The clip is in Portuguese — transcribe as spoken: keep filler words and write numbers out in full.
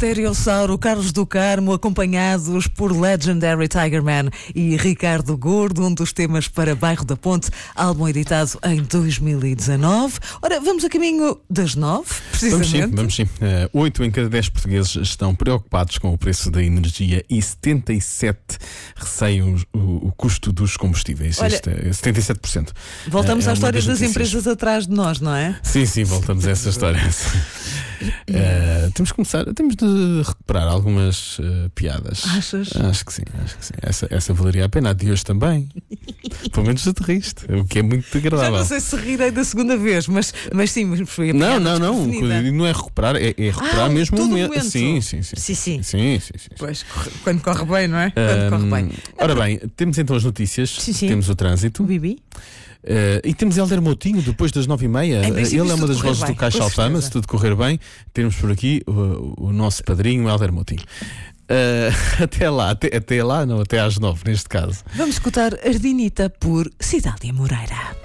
Estereossauro, Carlos do Carmo, acompanhados por Legendary Tigerman e Ricardo Gordo, um dos temas para Bairro da Ponte, álbum editado em dois mil e dezanove. Ora, vamos a caminho das nove, precisamente. Vamos sim, vamos sim. Oito uh, em cada dez portugueses estão preocupados com o preço da energia e setenta e sete receiam o, o custo dos combustíveis. Olha, Isto é setenta e sete por cento. Voltamos uh, à é história das, das empresas atrás de nós, não é? Sim, sim, voltamos a essa história. Uh, temos que começar, temos de recuperar algumas uh, piadas. Achas? Acho que sim, acho que sim. Essa, essa valeria a pena. A de hoje também. Pelo menos já te riste, o que é muito agradável. Já não sei se rirei da segunda vez, mas, mas sim, mas foi a piada. Não, não, não. Não é recuperar, é, é recuperar ah, mesmo o momento. momento. Sim, sim, sim. Sim, sim. sim, sim, sim, sim. Pois, quando corre bem, não é? Quando um, corre bem. Ora bem, temos então as notícias, sim, sim. Temos o trânsito. O Bibi. Uh, e temos Hélder Moutinho depois das nove e meia. Ele é uma das vozes do Caixa Altama. Se tudo correr bem, temos por aqui o, o nosso padrinho Hélder Moutinho. Uh, até lá, até, até lá, não, até às nove neste caso. Vamos escutar Ardinita por Cidália Moreira.